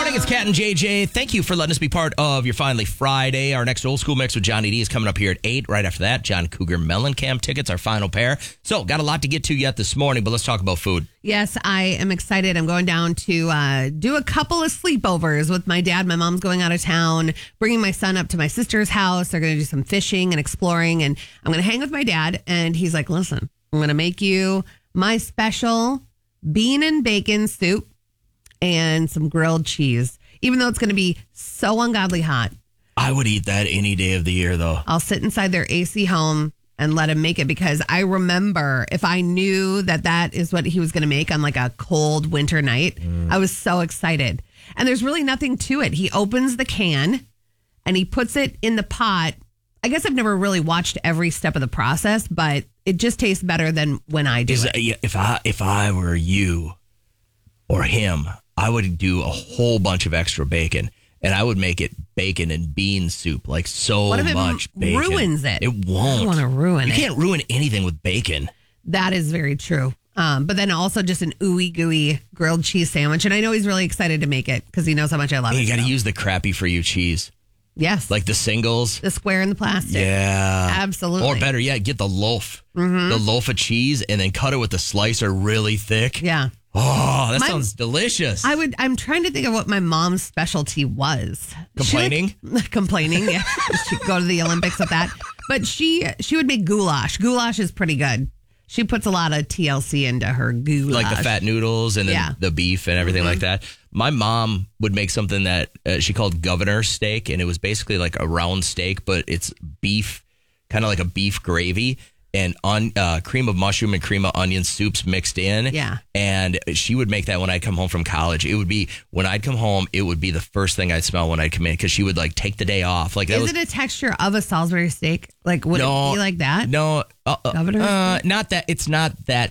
morning. It's Kat and JJ. Thank you for letting us be part of your Finally Friday. Our next old school mix with Johnny D is coming up here at 8. Right after that, John Cougar Mellencamp tickets, our final pair. So, got a lot to get to yet this morning, but let's talk about food. Yes, I am excited. I'm going down to do a couple of sleepovers with my dad. My mom's going out of town, bringing my son up to my sister's house. They're going to do some fishing and exploring, and I'm going to hang with my dad. And he's like, listen, I'm going to make you my special bean and bacon soup and some grilled cheese, even though it's going to be so ungodly hot. I would eat that any day of the year, though. I'll sit inside their AC home and let him make it, because I remember if I knew that is what he was going to make on like a cold winter night, I was so excited. And there's really nothing to it. He opens the can and he puts it in the pot. I guess I've never really watched every step of the process, but it just tastes better than when I do it. If I were you or him, I would do a whole bunch of extra bacon, and I would make it bacon and bean soup, like so what if much it bacon. Ruins it? It won't. I don't want to ruin it. it. You can't ruin anything with bacon. That is very true. But then also just an ooey gooey grilled cheese sandwich. And I know he's really excited to make it because he knows how much I love it. You got to use the crappy for you cheese. Yes. Like the singles. The square and the plastic. Yeah. Absolutely. Or better yet, get the loaf. Mm-hmm. The loaf of cheese and then cut it with the slicer really thick. Yeah. Oh, that sounds delicious. I'm trying to think of what my mom's specialty was. Complaining? Complaining, yeah. She'd go to the Olympics with that. But she would make goulash. Goulash is pretty good. She puts a lot of TLC into her goulash. Like the fat noodles and then the beef and everything like that. My mom would make something that she called governor steak, and it was basically like a round steak, but it's beef, kind of like a beef gravy, and cream of mushroom and cream of onion soups mixed in. Yeah. And she would make that when I'd come home from college. It would be, when I'd come home, it would be the first thing I'd smell when I'd come in, because she would like take the day off. Like, Is it a texture of a Salisbury steak? Like, would it be like that? No. Governor? Not that. It's not that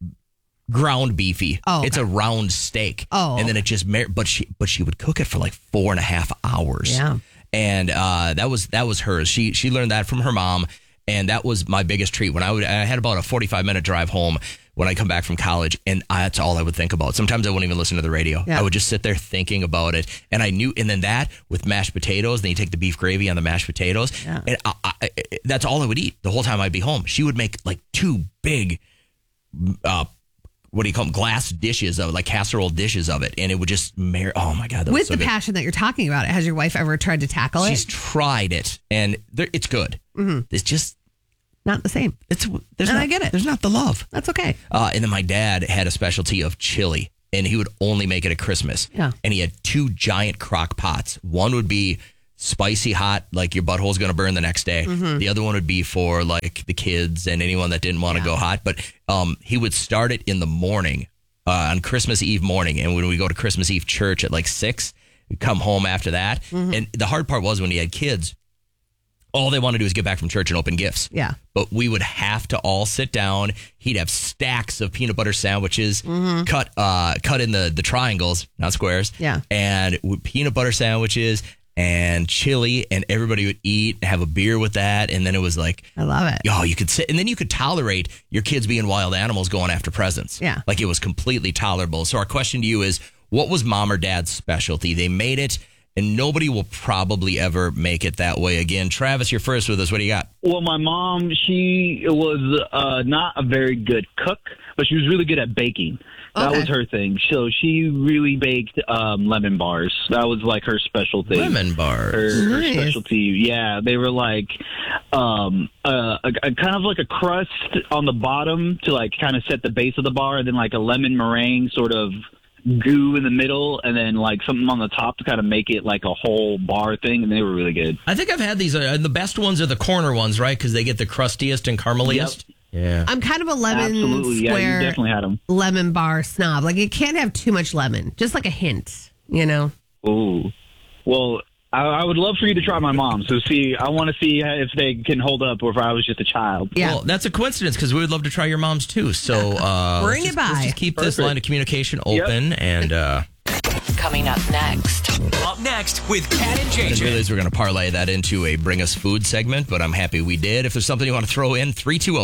ground beefy. Oh, okay. It's a round steak. Oh. And then it just, but she would cook it for like 4.5 hours. Yeah. And that was hers. She learned that from her mom. And that was my biggest treat. When I had about a 45-minute drive home when I come back from college, and that's all I would think about. Sometimes I wouldn't even listen to the radio. Yeah. I would just sit there thinking about it. And I knew, and then that with mashed potatoes, then you take the beef gravy on the mashed potatoes. Yeah. And that's all I would eat the whole time I'd be home. She would make like 2 big, what do you call them? Glass dishes of like casserole dishes of it. And it would just oh my God. That with was so the good. passion that you're talking about, has your wife ever tried to tackle it? She's tried it, and it's good. Mm-hmm. It's just not the same. I get it. There's not the love. That's okay. And then my dad had a specialty of chili, and he would only make it at Christmas. Yeah. And he had 2 giant crock pots. One would be spicy hot, like your butthole's going to burn the next day. Mm-hmm. The other one would be for like the kids and anyone that didn't want to go hot. But he would start it in the morning, on Christmas Eve morning. And when we go to Christmas Eve church at like 6, we'd come home after that. Mm-hmm. And the hard part was when he had kids, all they want to do is get back from church and open gifts. Yeah. But we would have to all sit down. He'd have stacks of peanut butter sandwiches cut in the triangles, not squares. Yeah. And peanut butter sandwiches and chili, and everybody would eat, have a beer with that. And then it was like, I love it. Oh, you could sit, and then you could tolerate your kids being wild animals going after presents. Yeah. Like it was completely tolerable. So our question to you is, what was mom or dad's specialty? They made it, and nobody will probably ever make it that way again. Travis, you're first with us. What do you got? Well, my mom, she was not a very good cook, but she was really good at baking. That was her thing. So she really baked lemon bars. That was like her specialty. Lemon bars. Her specialty. Yeah, they were like a kind of like a crust on the bottom to like kind of set the base of the bar, and then like a lemon meringue sort of goo in the middle, and then like something on the top to kind of make it like a whole bar thing, and they were really good. I think I've had these. The best ones are the corner ones, right? Because they get the crustiest and carameliest. Yep. Yeah. I'm kind of a lemon Absolutely. square Yeah, you definitely had them. lemon bar snob. Like, it can't have too much lemon. Just like a hint, you know? Ooh. Well, I would love for you to try my mom. So I want to see if they can hold up, or if I was just a child. Yeah. Well, that's a coincidence, because we would love to try your mom's too. So bring it by. Let's just keep this line of communication open. And Coming up next. Up next with Kat and I didn't JJ. realize we were going to parlay that into a Bring Us Food segment, but I'm happy we did. If there's something you want to throw in,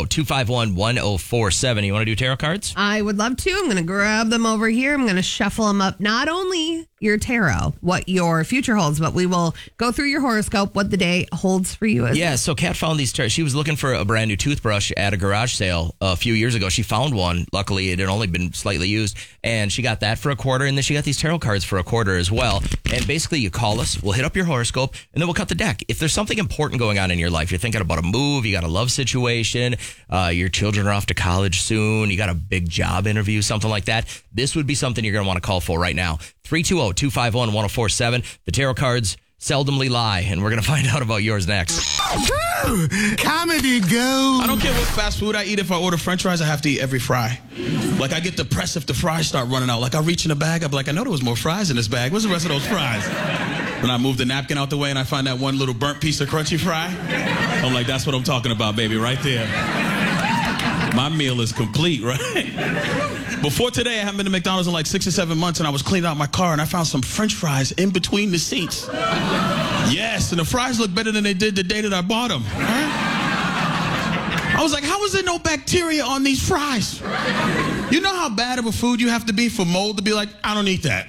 320-251-1047. You want to do tarot cards? I would love to. I'm going to grab them over here. I'm going to shuffle them up not only your tarot, what your future holds, but we will go through your horoscope, what the day holds for you. Yeah, so Kat found these. She was looking for a brand new toothbrush at a garage sale a few years ago. She found one. Luckily, it had only been slightly used, and she got that for $25, and then she got these tarot cards for $25 as well. And basically, you call us, we'll hit up your horoscope, and then we'll cut the deck. If there's something important going on in your life, you're thinking about a move, you got a love situation, your children are off to college soon, you got a big job interview, something like that, this would be something you're going to want to call for right now. 320-251-1047. The tarot cards seldomly lie, and we're going to find out about yours next. Comedy gold. I don't care what fast food I eat. If I order french fries, I have to eat every fry. Like, I get depressed if the fries start running out. Like, I reach in the bag, I'm like, I know there was more fries in this bag. Where's the rest of those fries? When I move the napkin out the way and I find that one little burnt piece of crunchy fry, I'm like, that's what I'm talking about, baby, right there. My meal is complete, right? Before today, I haven't been to McDonald's in like 6 or 7 months, and I was cleaning out my car, and I found some french fries in between the seats. Yes, and the fries look better than they did the day that I bought them. I was like, how is there no bacteria on these fries? You know how bad of a food you have to be for mold to be like, I don't eat that.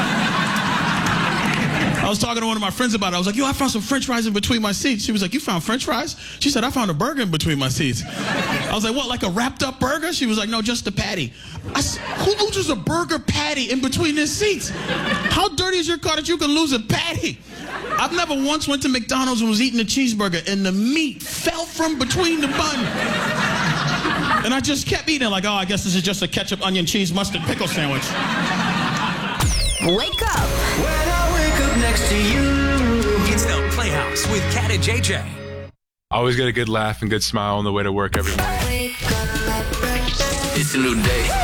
I was talking to one of my friends about it. I was like, yo, I found some french fries in between my seats. She was like, you found french fries? She said, I found a burger in between my seats. I was like, what, like a wrapped up burger? She was like, no, just a patty. I said, who loses a burger patty in between their seats? How dirty is your car that you can lose a patty? I've never once went to McDonald's and was eating a cheeseburger and the meat fell from between the bun. And I just kept eating it like, oh, I guess this is just a ketchup, onion, cheese, mustard, pickle sandwich. Wake up. When I wake up next to you. It's the Playhouse with Kat and JJ. I always get a good laugh and good smile on the way to work every morning. It's a new day.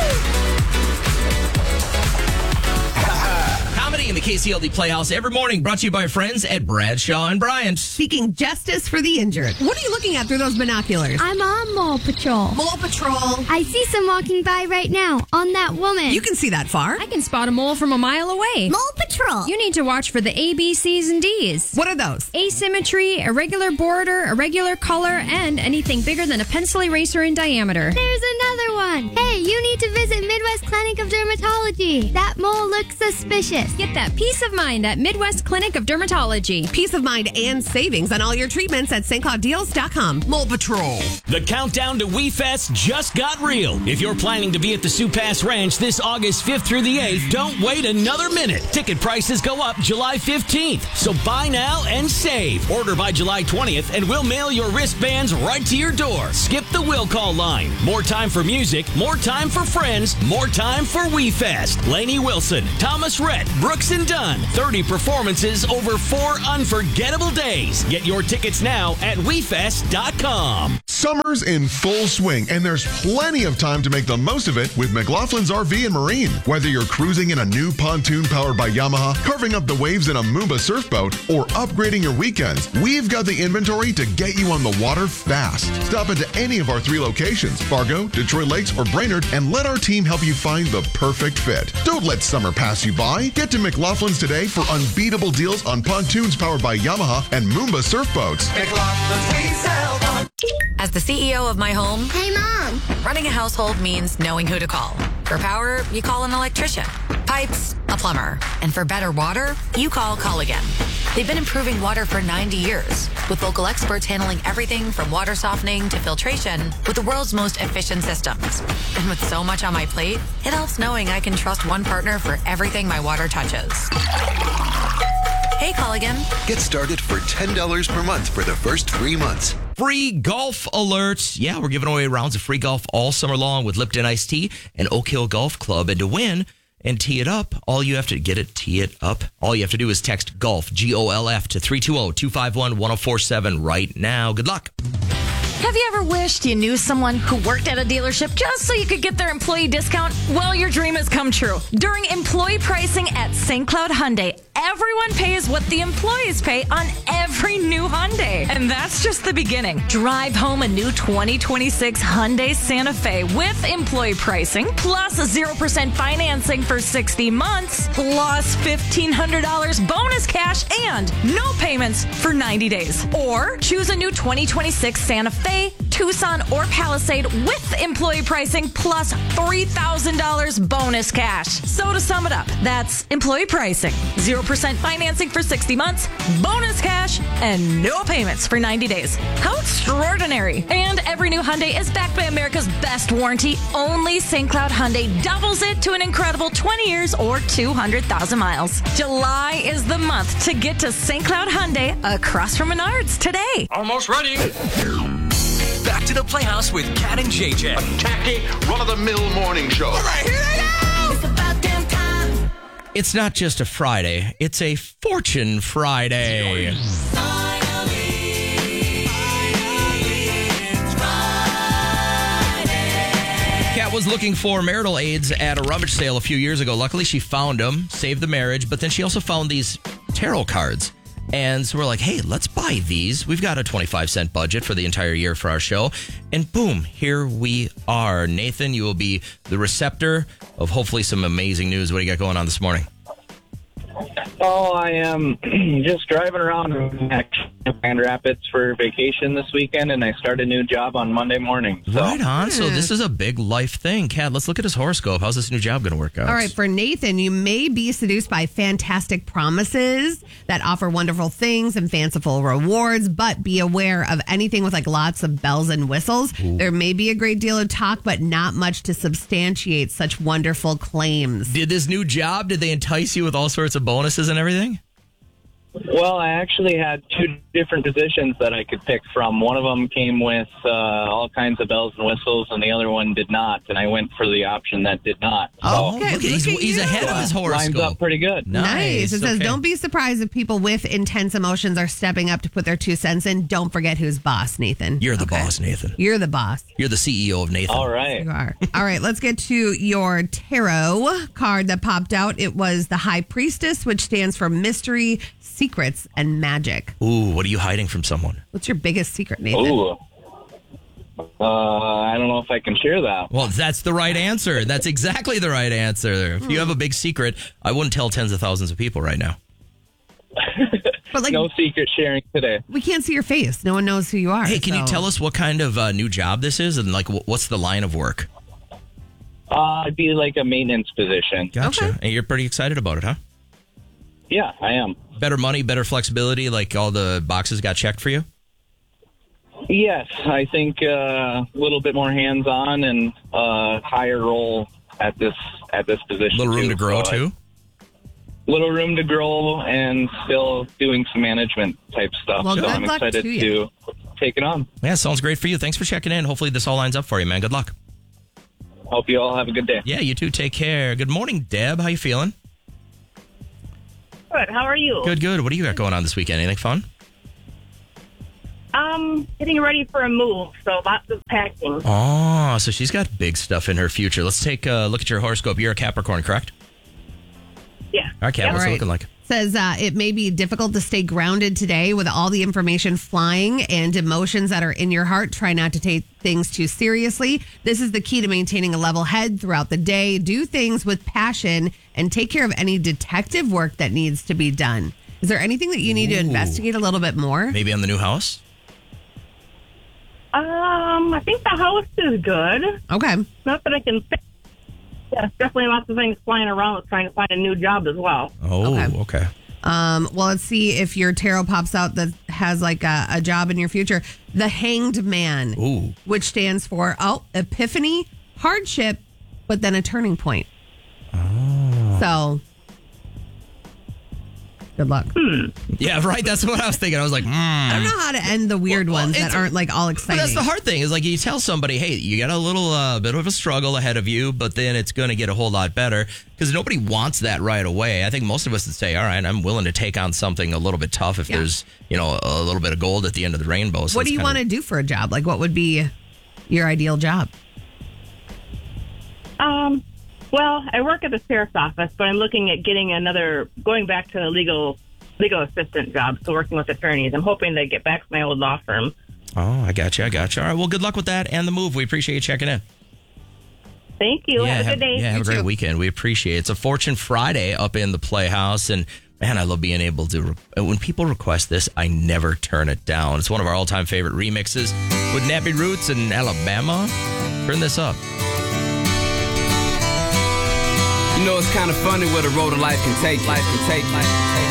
Comedy in the KCLD Playhouse every morning, brought to you by our friends at Bradshaw and Bryant. Seeking justice for the injured. What are you looking at through those binoculars? I'm on Mole Patrol. Mole Patrol. I see some walking by right now on that woman. You can see that far. I can spot a mole from a mile away. Mole Patrol. You need to watch for the A, B, C's, and D's. What are those? Asymmetry, irregular border, irregular color, and anything bigger than a pencil eraser in diameter. There's another one. Hey, you need to visit Midwest Clinic of Dermatology. That mole looks suspicious. Get that peace of mind at Midwest Clinic of Dermatology. Peace of mind and savings on all your treatments at stclouddeals.com. Mole Patrol. The countdown to WeFest just got real. If you're planning to be at the Sioux Pass Ranch this August 5th through the 8th, don't wait another minute. Ticket prices go up July 15th. So buy now and save. Order by July 20th and we'll mail your wristbands right to your door. Skip the will call line. More time for music, more time for friends, more time for WeFest. Lainey Wilson, Thomas Rhett, Brooks and Dunn. 30 performances over 4 unforgettable days. Get your tickets now at WeFest.com. Summer's in full swing, and there's plenty of time to make the most of it with McLaughlin's RV and Marine. Whether you're cruising in a new pontoon powered by Yamaha, carving up the waves in a Moomba surf boat, or upgrading your weekends, we've got the inventory to get you on the water fast. Stop into any of our 3 locations, Fargo, Detroit Lakes, or Brainerd, and let our team help you find the perfect fit. Don't let summer pass you by. Get to McLaughlin's today for unbeatable deals on pontoons powered by Yamaha and Moomba surf boats. As the CEO of my home, Hey, Mom. running a household means knowing who to call. For power, you call an electrician. Pipes, a plumber. And for better water, you call Culligan. They've been improving water for 90 years, with local experts handling everything from water softening to filtration with the world's most efficient systems. And with so much on my plate, it helps knowing I can trust one partner for everything my water touches. Hey, Culligan. Get started for $10 per month for the first 3 months. Free golf alerts. Yeah, we're giving away rounds of free golf all summer long with Lipton Iced Tea and Oak Hill Golf Club. And to win and tee it up, all you have to tee it up. All you have to do is text GOLF, GOLF, to 320-251-1047 right now. Good luck. Have you ever wished you knew someone who worked at a dealership just so you could get their employee discount? Well, your dream has come true. During employee pricing at St. Cloud Hyundai, everyone pays what the employees pay on every new Hyundai. And that's just the beginning. Drive home a new 2026 Hyundai Santa Fe with employee pricing, plus 0% financing for 60 months, plus $1,500 bonus cash, and no payments for 90 days. Or choose a new 2026 Santa Fe Tucson, or Palisade with employee pricing plus $3,000 bonus cash. So to sum it up, that's employee pricing, 0% financing for 60 months, bonus cash, and no payments for 90 days. How extraordinary. And every new Hyundai is backed by America's best warranty. Only St. Cloud Hyundai doubles it to an incredible 20 years or 200,000 miles. July is the month to get to St. Cloud Hyundai across from Menards today. Almost ready. Back to the Playhouse with Kat and JJ. A tacky, run-of-the-mill morning show. All right, here they go! It's about damn time. It's not just a Friday, it's a Fortune Friday. Kat was looking for marital aids at a rummage sale a few years ago. Luckily, she found them, saved the marriage, but then she also found these tarot cards. And so we're like, hey, let's buy these. We've got a 25-cent budget for the entire year for our show. And boom, here we are. Nathan, you will be the receptor of hopefully some amazing news. What do you got going on this morning? Oh, I am just driving around in Grand Rapids for vacation this weekend, and I start a new job on Monday morning. So. Right on. So this is a big life thing. Kat, let's look at his horoscope. How's this new job going to work out? All right, for Nathan, you may be seduced by fantastic promises that offer wonderful things and fanciful rewards, but be aware of anything with like lots of bells and whistles. Ooh. There may be a great deal of talk, but not much to substantiate such wonderful claims. Did this new job, did they entice you with all sorts of bonuses and everything? Well, I actually had two different positions that I could pick from. One of them came with all kinds of bells and whistles, and the other one did not. And I went for the option that did not. Oh, okay. He's ahead of his horoscope. Lines up pretty good. Nice. It says, don't be surprised if people with intense emotions are stepping up to put their 2 cents in. Don't forget who's boss, Nathan. You're the boss, Nathan. You're the boss. You're the CEO of Nathan. All right. You are. All right, let's get to your tarot card that popped out. It was the High Priestess, which stands for mystery, secrets, and magic. Ooh, what are you hiding from someone? What's your biggest secret, Nathan? Ooh. I don't know if I can share that. Well, that's the right answer. That's exactly the right answer. If you have a big secret, I wouldn't tell tens of thousands of people right now. But like, no secret sharing today. We can't see your face. No one knows who you are. Hey, can you tell us what kind of new job this is and like what's the line of work? It'd be like a maintenance position. Gotcha. Okay. And you're pretty excited about it, huh? Yeah, I am. Better money, better flexibility, like all the boxes got checked for you? Yes, I think a little bit more hands-on and higher role at this position. Little room to grow, too? Little room to grow and still doing some management type stuff. Well, so I'm excited to take it on. Yeah, sounds great for you. Thanks for checking in. Hopefully this all lines up for you, man. Good luck. Hope you all have a good day. Yeah, you too. Take care. Good morning, Deb. How you feeling? Good. How are you? Good, good. What do you got going on this weekend? Anything fun? Getting ready for a move, so lots of packing. Oh, so she's got big stuff in her future. Let's take a look at your horoscope. You're a Capricorn, correct? Yeah. All right, Cap, what's it looking like? Says it may be difficult to stay grounded today with all the information flying and emotions that are in your heart. Try not to take things too seriously. This is the key to maintaining a level head throughout the day. Do things with passion and take care of any detective work that needs to be done. Is there anything that you need to investigate a little bit more? Maybe on the new house? I think the house is good. Okay. Not that I can say. Yeah, definitely lots of things flying around with trying to find a new job as well. Oh, okay. Well, let's see if your tarot pops out that has like a job in your future. The Hanged Man, which stands for, epiphany, hardship, but then a turning point. Oh. So, good luck. Yeah, right. That's what I was thinking. I was like, I don't know how to end the weird ones that aren't like all exciting. But that's the hard thing is like you tell somebody, hey, you got a little bit of a struggle ahead of you, but then it's going to get a whole lot better because nobody wants that right away. I think most of us would say, all right, I'm willing to take on something a little bit tough if there's, a little bit of gold at the end of the rainbow. So what do you want to do for a job? Like what would be your ideal job? Well, I work at the sheriff's office, but I'm looking at going back to a legal assistant job, so working with attorneys. I'm hoping to get back to my old law firm. Oh, I got you. All right, well, good luck with that and the move. We appreciate you checking in. Thank you. Have a good day. Yeah, have a great weekend. We appreciate it. It's a Fortune Friday up in the Playhouse, and Man, I love being able to... When people request this, I never turn it down. It's one of our all-time favorite remixes with Nappy Roots in Alabama. Turn this up. You know, it's kind of funny where the road of life can take you.